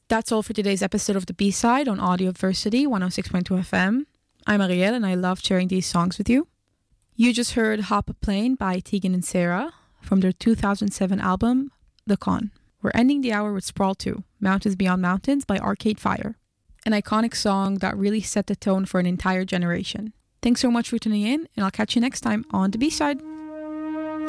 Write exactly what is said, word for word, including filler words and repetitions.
That's all for today's episode of The B-Side on Audioversity one oh six point two F M. I'm Ariel and I love sharing these songs with you. You just heard Hop a Plane by Tegan and Sara from their two thousand seven album, The Con. We're ending the hour with Sprawl two, Mountains Beyond Mountains by Arcade Fire, an iconic song that really set the tone for an entire generation. Thanks so much for tuning in, and I'll catch you next time on The B-Side.